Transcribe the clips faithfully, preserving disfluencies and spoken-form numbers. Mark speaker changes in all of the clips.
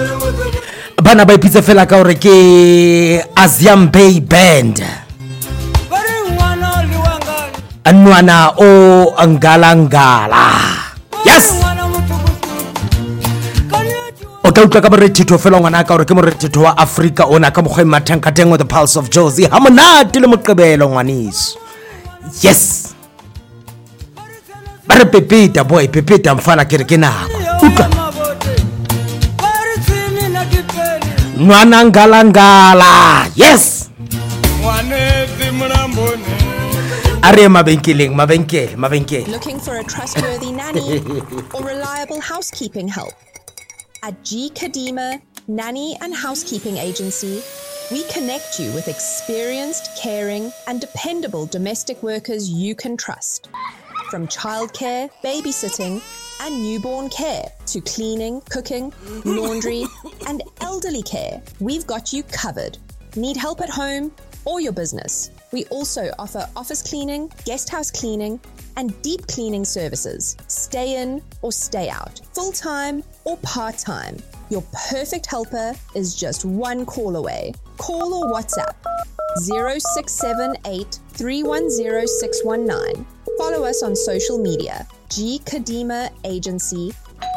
Speaker 1: bana ba ipitse fela ka hore ke Aziam Bay Band anwana o angalangala. Yes, o ka utlwa ka morethetho fela ngwana ka hore ke morethetho wa Africa ona ka mokgwa mathang ka teng with the pulse of Josie ha monate le moqebelo ngwaniso. Yes, bare pepeta boy pepeta mfana kere ke nako utlwa nwana ngalangala. Yes, are mabenkeleng mabenkel mabenkel.
Speaker 2: Looking for a trustworthy nanny or reliable housekeeping help? At G Kadima Nanny and Housekeeping Agency, we connect you with experienced, caring, and dependable domestic workers you can trust. From childcare, babysitting, and newborn care to cleaning, cooking, laundry, and elderly care, we've got you covered. Need help at home or your business? We also offer office cleaning, guest house cleaning, and deep cleaning services. Stay in or stay out, full-time or part-time. Your perfect helper is just one call away. Call or WhatsApp zero six seven eight, three one zero, six one nine. Follow us on social media. G Kadima Agency.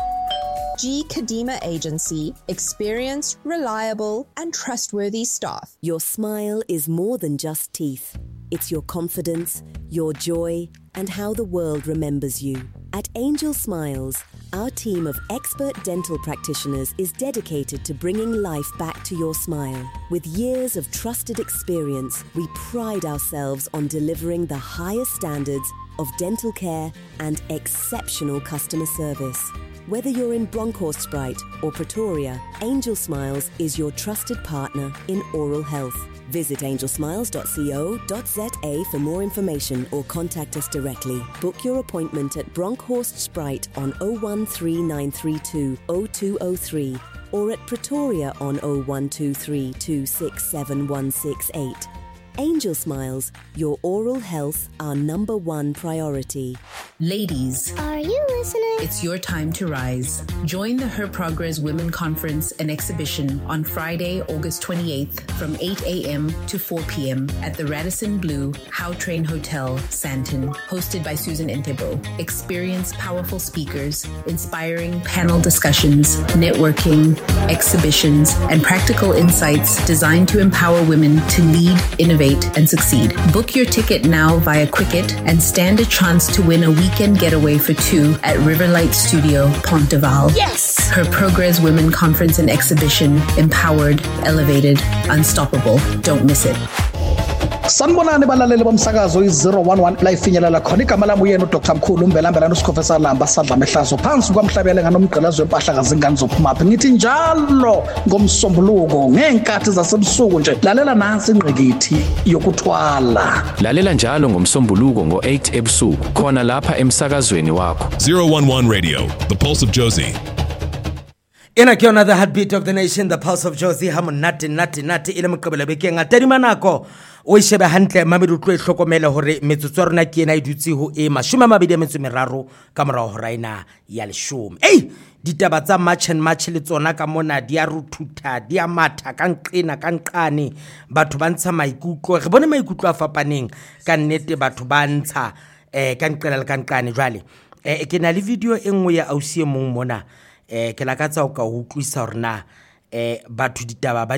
Speaker 2: G Kadima Agency. Experienced, reliable, and trustworthy staff.
Speaker 3: Your smile is more than just teeth. It's your confidence, your joy, and how the world remembers you. At Angel Smiles, our team of expert dental practitioners is dedicated to bringing life back to your smile. With years of trusted experience, we pride ourselves on delivering the highest standards of dental care and exceptional customer service. Whether you're in Bronkhorstspruit or Pretoria, Angel Smiles is your trusted partner in oral health. Visit angel smiles dot co dot za for more information or contact us directly. Book your appointment at Bronkhorstspruit on zero one three nine three two, zero two zero three or at Pretoria on zero one two three, two six seven one six eight. Angel Smiles, your oral health, our number one priority.
Speaker 4: Ladies,
Speaker 5: are you listening?
Speaker 4: It's your time to rise. Join the Her Progress Women Conference and Exhibition on Friday, August twenty-eighth from eight a.m. to four p.m. at the Radisson Blu How Train Hotel, Sandton, hosted by Susan Entebo. Experience powerful speakers, inspiring panel discussions, networking, exhibitions, and practical insights designed to empower women to lead, innovate, and succeed. Book your ticket now via Quicket and stand a chance to win a weekend getaway for two at Riverlight Studio, Ponteval.
Speaker 5: Yes!
Speaker 4: Her Progress Women Conference and Exhibition. Empowered, elevated, unstoppable. Don't miss it.
Speaker 6: Sanibonani balaleli bomsakazo i-zero one one la ifinyelela khona igama lami uyena uDr Mkhulu Mbelambela noSikhofesa Lamba sadla mehlazo phansi kwamhlabele nganomgqelazo wempahla kazingane zophumaphi ngithi njalo ngomsombuluko ngenkathi zasebusuku nje lalela nansi ingqikithi yokuthwala
Speaker 7: lalela njalo ngomsombuluko ngo eight ebusuku khona lapha emsakazweni wakho
Speaker 8: zero one one Radio, the pulse of Josie.
Speaker 1: Ena ke yona the heartbeat of the nation, the pulse of Josie. Ha monate nate nate ile moqebelo bekeng a tadima nako o ishebe hantle mamedu tlo ihlokomele hore metsotso rona ke ena e dutse ho e mashome a mabedi a metso e meraro ka morao ho raina ya leshome. Ei ditaba tsa match and match le tsona ka mona di a ruthutha di a matha ka nqena ka nqane batho ba ntsha maikutlo re bone maikutlo a fapaneng ka nnete batho ba ntsha eh ka nqela le ka nqane jwale eh ke na le video e nngwe ya ausi e mong mona eh ke la ka tsa o ka utlwisa hore na eh batho ditaba ba